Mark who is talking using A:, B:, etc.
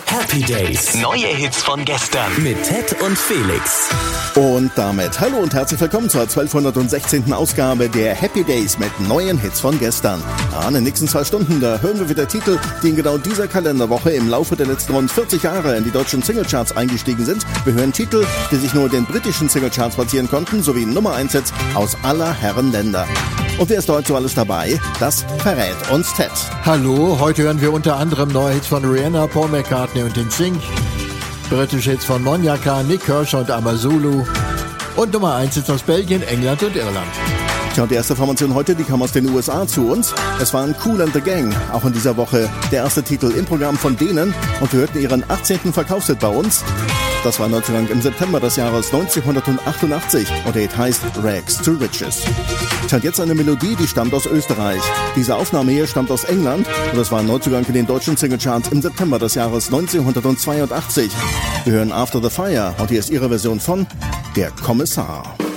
A: Happy Days.
B: Neue Hits von gestern.
A: Mit Ted und Felix.
C: Und damit hallo und herzlich willkommen zur 1216. Ausgabe der Happy Days mit neuen Hits von gestern. In den nächsten 2 Stunden, da hören wir wieder Titel, die in genau dieser Kalenderwoche im Laufe der letzten rund 40 Jahre in die deutschen Singlecharts eingestiegen sind. Wir hören Titel, die sich nur in den britischen Singlecharts platzieren konnten, sowie Nummer 1 Hits aus aller Herren Länder. Und wer ist heute so alles dabei? Das verrät uns Ted.
D: Hallo, heute hören wir unter anderem neue Hits von Rihanna, Paul McCartney und den Sync, britische Hits von Monya Khan, Nick Kershaw und Amazulu und Nummer 1 Hits aus Belgien, England und Irland.
C: Tja, die erste Formation heute, die kam aus den USA zu uns. Es waren Kool and the Gang, auch in dieser Woche der erste Titel im Programm von denen, und wir hörten ihren 18. Verkaufshit bei uns. Das war Neuzugang im September des Jahres 1988 und der Hit heißt Rags to Riches. Tja, jetzt eine Melodie, die stammt aus Österreich. Diese Aufnahme hier stammt aus England und das war ein Neuzugang in den deutschen Singlecharts im September des Jahres 1982. Wir hören After the Fire und hier ist ihre Version von Der Kommissar.